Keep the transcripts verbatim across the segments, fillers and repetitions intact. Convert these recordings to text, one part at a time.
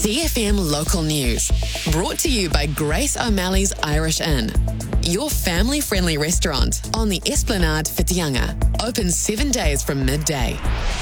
C F M Local News. Brought to you by Grace O'Malley's Irish Inn. Your family-friendly restaurant on the Esplanade Whitianga. Open seven days from midday.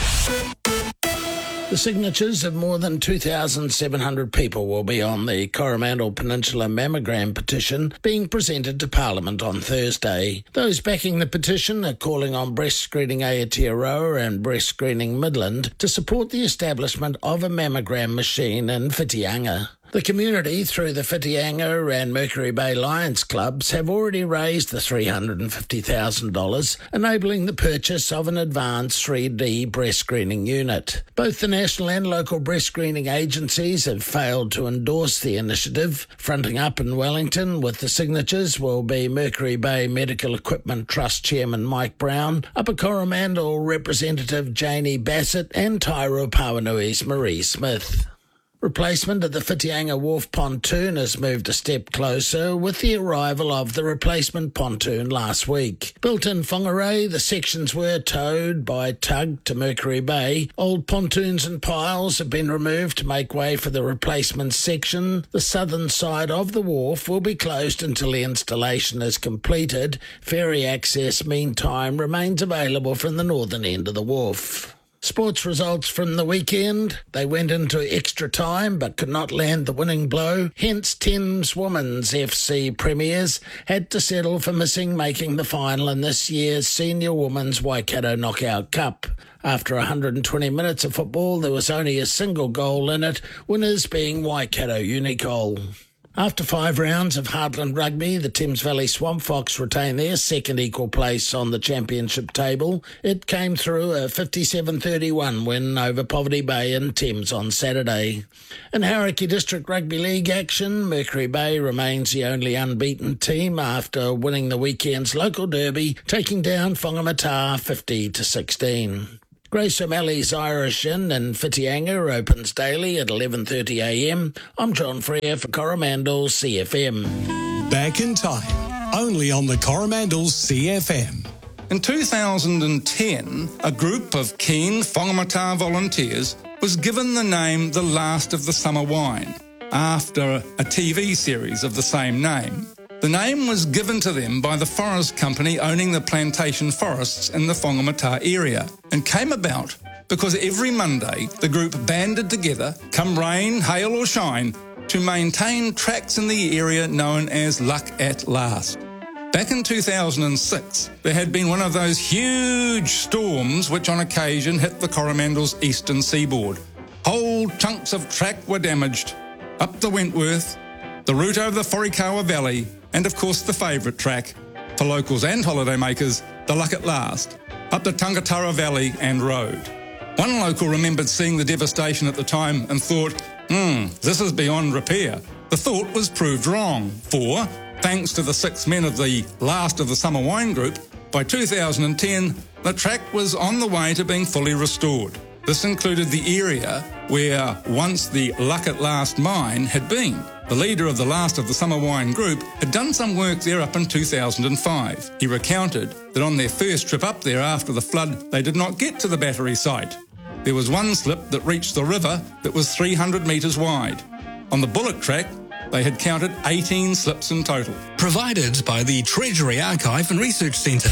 The signatures of more than two thousand seven hundred people will be on the Coromandel Peninsula mammogram petition being presented to Parliament on Thursday. Those backing the petition are calling on Breast Screening Aotearoa and Breast Screening Midland to support the establishment of a mammogram machine in Whitianga. The community, through the Whitianga and Mercury Bay Lions clubs, have already raised the three hundred fifty thousand dollars, enabling the purchase of an advanced three D breast screening unit. Both the national and local breast screening agencies have failed to endorse the initiative. Fronting up in Wellington with the signatures will be Mercury Bay Medical Equipment Trust Chairman Mike Brown, Upper Coromandel Representative Janie Bassett and Tairua Pauanui's Marie Smith. Replacement of the Whitianga Wharf pontoon has moved a step closer with the arrival of the replacement pontoon last week. Built in Whangarei, the sections were towed by tug to Mercury Bay. Old pontoons and piles have been removed to make way for the replacement section. The southern side of the wharf will be closed until the installation is completed. Ferry access, meantime, remains available from the northern end of the wharf. Sports results from the weekend. They went into extra time but could not land the winning blow. Hence, Thames Women's F C premiers had to settle for missing making the final in this year's Senior Women's Waikato Knockout Cup. After one hundred twenty minutes of football, there was only a single goal in it, winners being Waikato Unicol. After five rounds of Heartland Rugby, the Thames Valley Swamp Fox retained their second equal place on the championship table. It came through a fifty-seven thirty-one win over Poverty Bay and Thames on Saturday. In Hauraki District Rugby League action, Mercury Bay remains the only unbeaten team after winning the weekend's local derby, taking down Whangamata fifty to sixteen. Grace O'Malley's Irish Inn in Whitianga opens daily at eleven thirty a m. I'm John Freer for Coromandel C F M. Back in time, only on the Coromandel C F M. In two thousand ten, a group of keen Whangamata volunteers was given the name The Last of the Summer Wine, after a T V series of the same name. The name was given to them by the forest company owning the plantation forests in the Whangamata area, and came about because every Monday the group banded together, come rain, hail or shine, to maintain tracks in the area known as Luck at Last. Back in two thousand six, there had been one of those huge storms which on occasion hit the Coromandel's eastern seaboard. Whole chunks of track were damaged. Up the Wentworth, the route over the Whorikawa Valley, and of course the favourite track for locals and holidaymakers, the Luck at Last, up the Tangatara Valley and Road. One local remembered seeing the devastation at the time and thought, hmm, this is beyond repair. The thought was proved wrong, for, thanks to the six men of the Last of the Summer Wine group, by two thousand ten, the track was on the way to being fully restored. This included the area where once the Luck at Last mine had been. The leader of the Last of the Summer Wine group had done some work there up in two thousand five. He recounted that on their first trip up there after the flood, they did not get to the battery site. There was one slip that reached the river that was three hundred metres wide. On the bullock track, they had counted eighteen slips in total. Provided by the Treasury Archive and Research Centre.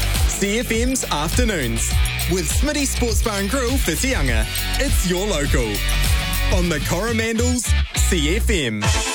C F M's Afternoons with Smitty Sports Bar and Grill Whitianga. It's your local on the Coromandel's C F M.